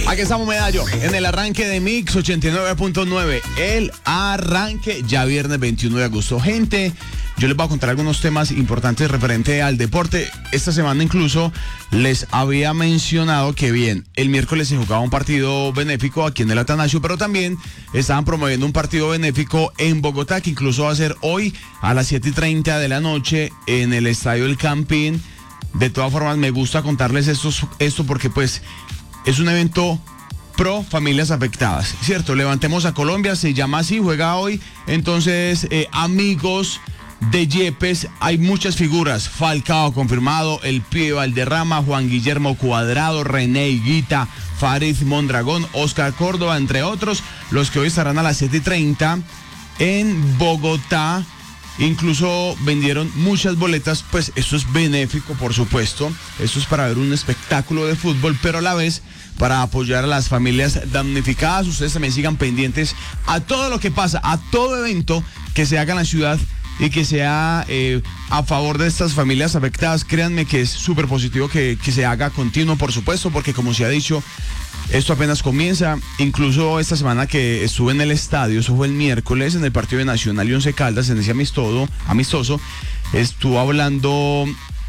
Aquí estamos, Medallo, en el arranque de Mix 89.9. El arranque ya viernes 21 de agosto. Gente, yo les voy a contar algunos temas importantes referente al deporte. Esta semana incluso les había mencionado que bien, el miércoles se jugaba un partido benéfico aquí en el Atanasio, pero también estaban promoviendo un partido benéfico en Bogotá, que incluso va a ser hoy a las 7:30 de la noche en el Estadio El Campín. De todas formas, me gusta contarles esto porque pues es un evento pro familias afectadas, ¿cierto? Levantemos a Colombia, se llama así, juega hoy. Entonces, amigos de Yepes, hay muchas figuras. Falcao confirmado, el Pibe Valderrama, Juan Guillermo Cuadrado, René Higuita, Farid Mondragón, Oscar Córdoba, entre otros, los que hoy estarán a las 7:30 en Bogotá. Incluso vendieron muchas boletas, pues esto es benéfico, por supuesto. Esto es para ver un espectáculo de fútbol, pero a la vez para apoyar a las familias damnificadas. Ustedes también sigan pendientes a todo lo que pasa, a todo evento que se haga en la ciudad y que sea a favor de estas familias afectadas. Créanme que es súper positivo que se haga continuo, por supuesto, porque como se ha dicho, esto apenas comienza. Incluso esta semana que estuve en el estadio, eso fue el miércoles, en el partido de Nacional y Once Caldas, en ese amistoso, estuvo hablando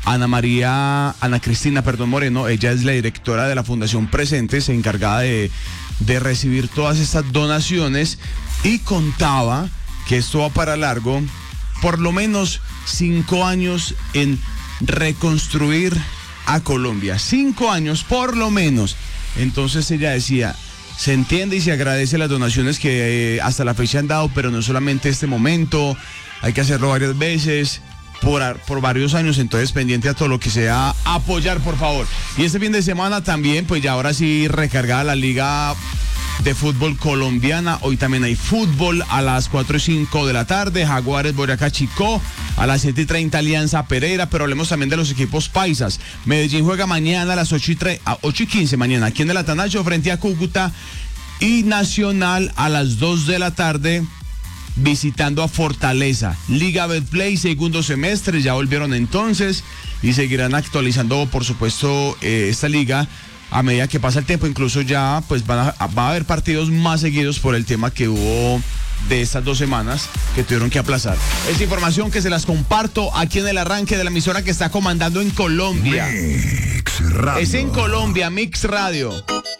Ana Cristina Moreno. Ella es la directora de la Fundación Presentes, encargada de recibir todas estas donaciones, y contaba que esto va para largo, por lo menos 5 años en reconstruir a Colombia. 5 años, por lo menos. Entonces ella decía, se entiende y se agradece las donaciones que hasta la fecha han dado, pero no solamente este momento, hay que hacerlo varias veces, por varios años. Entonces, pendiente a todo lo que sea apoyar, por favor. Y este fin de semana también, pues ya ahora sí recargada la Liga de Fútbol Colombiana. Hoy también hay fútbol a las 4:05 de la tarde, Jaguares Boyacá Chicó, a las 7:30 Alianza Pereira. Pero hablemos también de los equipos paisas. Medellín juega mañana a las 8:15 mañana aquí en el Atanasio frente a Cúcuta, y Nacional a las 2 de la tarde visitando a Fortaleza. Liga Betplay, segundo semestre, ya volvieron entonces y seguirán actualizando, por supuesto, esta liga a medida que pasa el tiempo. Incluso ya pues va a haber partidos más seguidos por el tema que hubo de estas 2 semanas que tuvieron que aplazar. Esta información que se las comparto aquí en el arranque de la emisora que está comandando en Colombia. Mix Radio. Es en Colombia, Mix Radio.